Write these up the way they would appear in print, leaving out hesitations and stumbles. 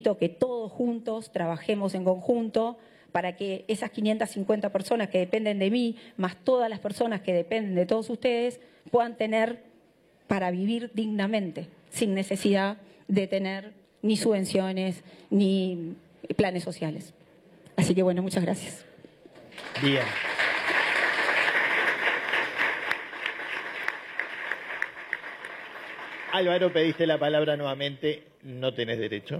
necesito que todos juntos trabajemos en conjunto para que esas 550 personas que dependen de mí, más todas las personas que dependen de todos ustedes, puedan tener para vivir dignamente, sin necesidad de tener ni subvenciones ni planes sociales. Así que bueno, muchas gracias. Bien. Álvaro, pediste la palabra nuevamente, no tenés derecho.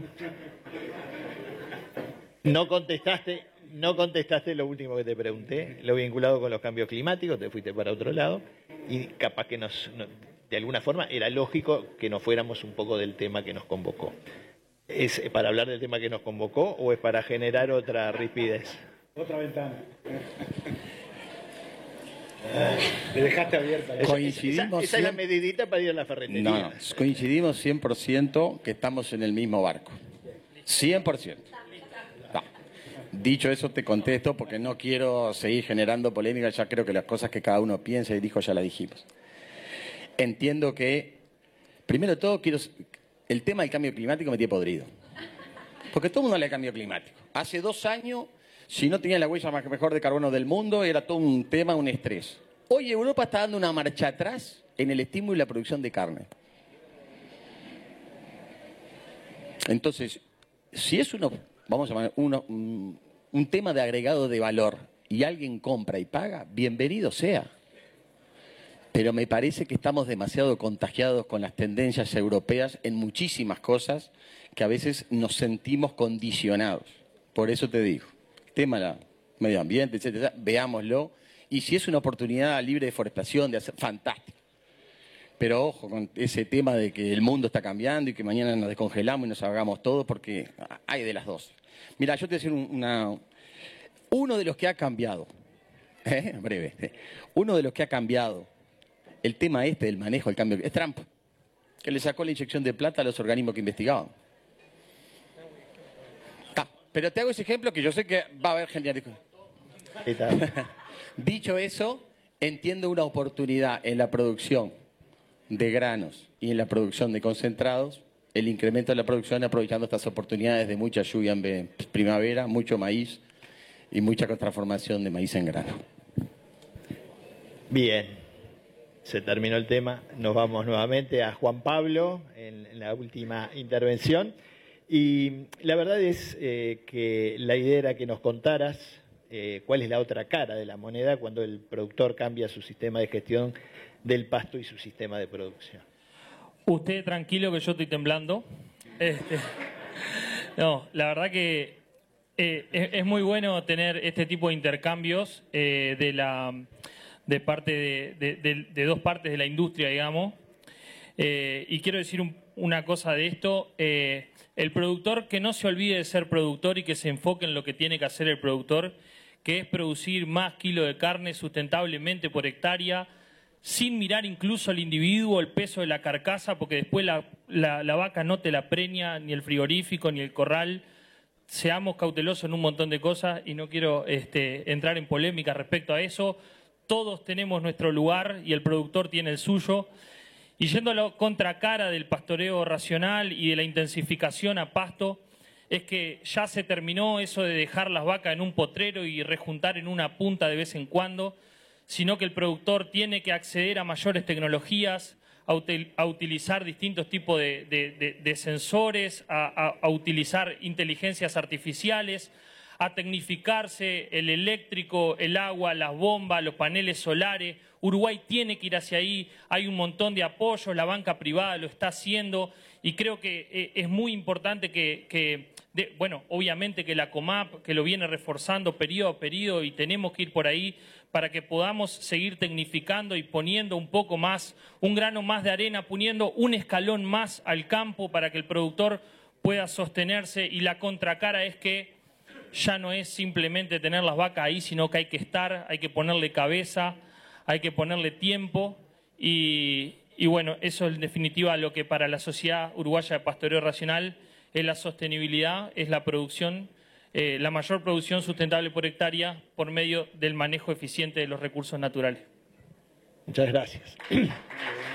No contestaste lo último que te pregunté, lo vinculado con los cambios climáticos, te fuiste para otro lado y capaz que de alguna forma era lógico que nos fuéramos un poco del tema que nos convocó. ¿Es para hablar del tema que nos convocó o es para generar otra ripidez? Otra ventana. Le dejaste abierta. Coincidimos. Esa es la medidita para ir a la ferretería. No, coincidimos 100% que estamos en el mismo barco. 100%. No. Dicho eso, te contesto porque no quiero seguir generando polémica. Ya creo que las cosas que cada uno piensa y dijo ya las dijimos. Entiendo que, primero de todo, el tema del cambio climático me tiene podrido. Porque todo el mundo habla de cambio climático. Hace 2 años, si no tenía la huella mejor de carbono del mundo, era todo un tema, un estrés. Hoy Europa está dando una marcha atrás en el estímulo y la producción de carne. Entonces, si es vamos a llamar un tema de agregado de valor y alguien compra y paga, bienvenido sea. Pero me parece que estamos demasiado contagiados con las tendencias europeas en muchísimas cosas que a veces nos sentimos condicionados. Por eso te digo, tema del medio ambiente, etcétera, veámoslo. Y si es una oportunidad libre de deforestación, de hacer, fantástico. Pero ojo con ese tema de que el mundo está cambiando y que mañana nos descongelamos y nos hagamos todo, porque hay de las dos. Mira, yo te voy a decir uno de los que ha cambiado, breve, uno de los que ha cambiado el tema del manejo del cambio, es Trump, que le sacó la inyección de plata a los organismos que investigaban. Pero te hago ese ejemplo que yo sé que va a haber gente. Dicho eso, entiendo una oportunidad en la producción de granos y en la producción de concentrados, el incremento de la producción aprovechando estas oportunidades de mucha lluvia en primavera, mucho maíz y mucha transformación de maíz en grano. Bien. Se terminó el tema, nos vamos nuevamente a Juan Pablo en la última intervención y la verdad es que la idea era que nos contaras cuál es la otra cara de la moneda cuando el productor cambia su sistema de gestión del pasto y su sistema de producción. Usted tranquilo que yo estoy temblando. No, la verdad que es muy bueno tener este tipo de intercambios de parte de dos partes de la industria, digamos. Y quiero decir una cosa de esto. El productor que no se olvide de ser productor y que se enfoque en lo que tiene que hacer el productor, que es producir más kilos de carne sustentablemente por hectárea, sin mirar incluso al individuo, el peso de la carcasa, porque después la vaca no te la preña, ni el frigorífico, ni el corral. Seamos cautelosos en un montón de cosas y no quiero entrar en polémica respecto a eso. Todos tenemos nuestro lugar y el productor tiene el suyo. Y yendo a la contracara del pastoreo racional y de la intensificación a pasto, es que ya se terminó eso de dejar las vacas en un potrero y rejuntar en una punta de vez en cuando, sino que el productor tiene que acceder a mayores tecnologías, a utilizar distintos tipos de sensores, a utilizar inteligencias artificiales, a tecnificarse el eléctrico, el agua, las bombas, los paneles solares. Uruguay tiene que ir hacia ahí, hay un montón de apoyos, la banca privada lo está haciendo y creo que es muy importante bueno, obviamente que la COMAP, que lo viene reforzando periodo a periodo y tenemos que ir por ahí para que podamos seguir tecnificando y poniendo un poco más, un grano más de arena, poniendo un escalón más al campo para que el productor pueda sostenerse. Y la contracara es que ya no es simplemente tener las vacas ahí, sino que hay que estar, hay que ponerle cabeza, hay que ponerle tiempo y bueno, eso es en definitiva lo que para la Sociedad Uruguaya de Pastoreo Racional es la sostenibilidad, es la producción, la mayor producción sustentable por hectárea por medio del manejo eficiente de los recursos naturales. Muchas gracias.